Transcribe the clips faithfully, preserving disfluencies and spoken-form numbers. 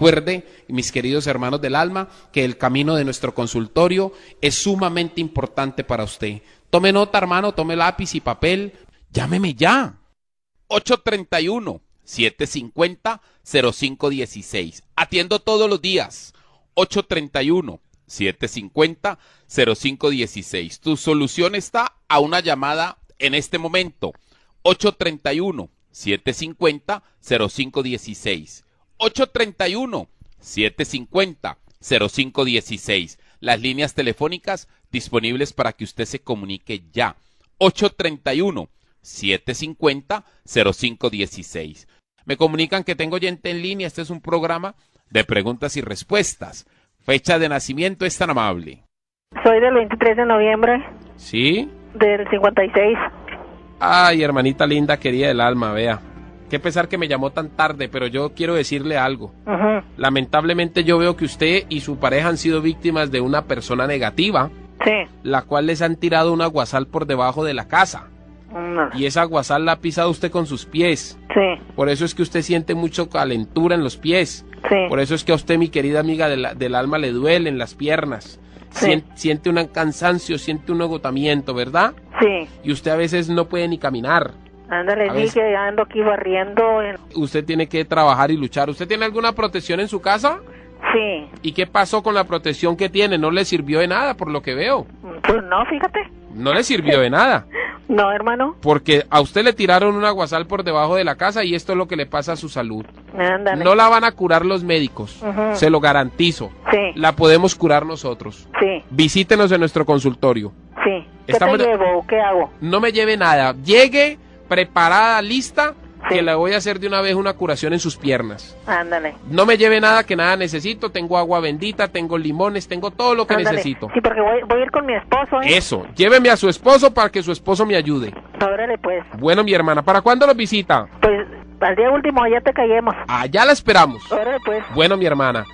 Recuerde, mis queridos hermanos del alma, que el camino de nuestro consultorio es sumamente importante para usted. Tome nota, hermano, tome lápiz y papel. Llámeme ya. ocho tres uno, siete cinco cero, cero cinco uno seis. Atiendo todos los días. ocho tres uno, siete cinco cero, cero cinco uno seis. Tu solución está a una llamada en este momento. ocho tres uno, siete cinco cero, cero cinco uno seis. ocho tres uno, siete cinco cero, cero cinco uno seis. Las líneas telefónicas disponibles para que usted se comunique ya. ocho tres uno, siete cinco cero, cero cinco uno seis. Me comunican que tengo oyente en línea. Este es un programa de preguntas y respuestas. Fecha de nacimiento es tan amable. Soy del veintitrés de noviembre. ¿Sí? Del cincuenta y seis. Ay, hermanita linda, querida del alma, vea. Qué pesar que me llamó tan tarde, pero yo quiero decirle algo. Uh-huh. Lamentablemente yo veo que usted y su pareja han sido víctimas de una persona negativa, sí, la cual les han tirado una guasal por debajo de la casa. No. Y esa guasal la ha pisado usted con sus pies. Sí. Por eso es que usted siente mucho calentura en los pies. Sí. Por eso es que a usted, mi querida amiga del, del alma, le duelen las piernas. Sí. Sien, siente un cansancio, siente un agotamiento, ¿verdad? Sí. Y usted a veces no puede ni caminar. Ándale, A sí, veces- que ando aquí barriendo. en- Usted tiene que trabajar y luchar. ¿Usted tiene alguna protección en su casa? Sí. ¿Y qué pasó con la protección que tiene? No le sirvió de nada, por lo que veo. Pues no, fíjate. No le sirvió de nada. No, hermano. Porque a usted le tiraron una guasal por debajo de la casa y esto es lo que le pasa a su salud. Ándale. No la van a curar los médicos, Ujú. se lo garantizo. Sí. La podemos curar nosotros. Sí. Visítenos en nuestro consultorio. Sí. ¿Qué Estamos te de- llevo o qué hago? No me lleve nada. Llegue preparada, lista, Sí. que le voy a hacer de una vez una curación en sus piernas. Ándale. No me lleve nada, que nada necesito. Tengo agua bendita, tengo limones, tengo todo lo que Ándale. necesito. Sí, porque voy, voy a ir con mi esposo, ¿eh? Eso, lléveme a su esposo para que su esposo me ayude. Órale, pues. Bueno, mi hermana, ¿para cuándo nos visita? Pues al día último ya te callemos. Allá la esperamos. Órale, pues. Bueno, mi hermana.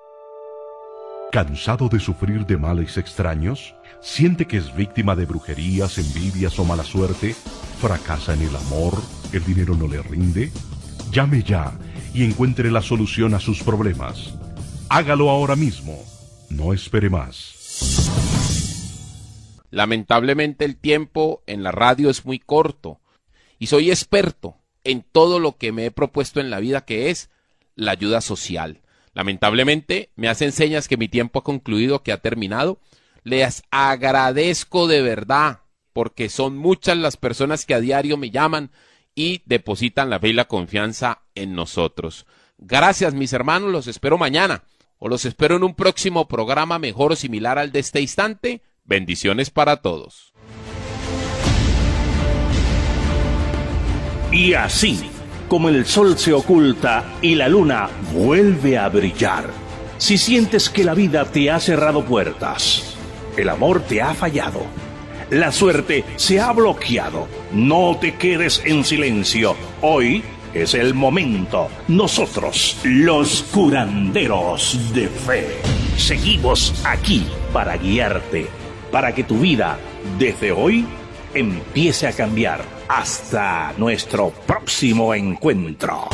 ¿Cansado de sufrir de males extraños? ¿Siente que es víctima de brujerías, envidias o mala suerte? ¿Fracasa en el amor? ¿El dinero no le rinde? Llame ya y encuentre la solución a sus problemas. Hágalo ahora mismo. No espere más. Lamentablemente el tiempo en la radio es muy corto y soy experto en todo lo que me he propuesto en la vida, que es la ayuda social. Lamentablemente me hacen señas que mi tiempo ha concluido, que ha terminado. Les agradezco de verdad, porque son muchas las personas que a diario me llaman y depositan la fe y la confianza en nosotros. Gracias, mis hermanos, los espero mañana o los espero en un próximo programa mejor o similar al de este instante. Bendiciones para todos. Y así, como el sol se oculta y la luna vuelve a brillar, si sientes que la vida te ha cerrado puertas, el amor te ha fallado, la suerte se ha bloqueado, no te quedes en silencio. Hoy es el momento. Nosotros, los curanderos de fe, seguimos aquí para guiarte, para que tu vida, desde hoy, empiece a cambiar. Hasta nuestro próximo encuentro.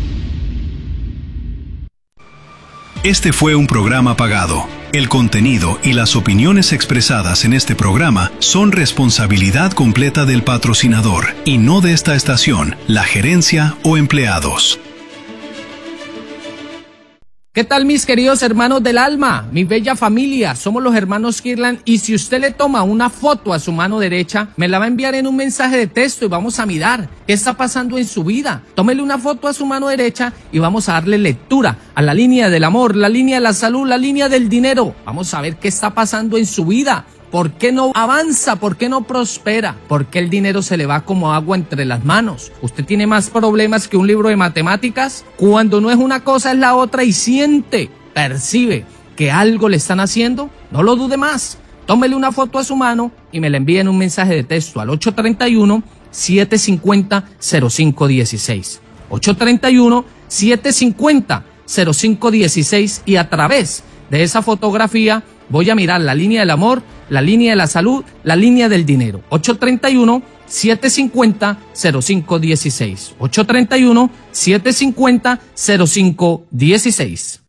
Este fue un programa pagado. El contenido y las opiniones expresadas en este programa son responsabilidad completa del patrocinador y no de esta estación, la gerencia o empleados. ¿Qué tal, mis queridos hermanos del alma? Mi bella familia, somos los hermanos Kirlan, y si usted le toma una foto a su mano derecha, me la va a enviar en un mensaje de texto y vamos a mirar qué está pasando en su vida. Tómele una foto a su mano derecha y vamos a darle lectura a la línea del amor, la línea de la salud, la línea del dinero. Vamos a ver qué está pasando en su vida. ¿Por qué no avanza? ¿Por qué no prospera? ¿Por qué el dinero se le va como agua entre las manos? ¿Usted tiene más problemas que un libro de matemáticas? Cuando no es una cosa es la otra y siente, percibe que algo le están haciendo, no lo dude más. Tómele una foto a su mano y me la envíe en un mensaje de texto al ocho tres uno, siete cinco cero, cero cinco uno seis. ocho tres uno, siete cinco cero, cero cinco uno seis, y a través de esa fotografía voy a mirar la línea del amor, la línea de la salud, la línea del dinero. ocho tres uno, siete cinco cero, cero cinco uno seis. ocho tres uno, siete cinco cero, cero cinco uno seis.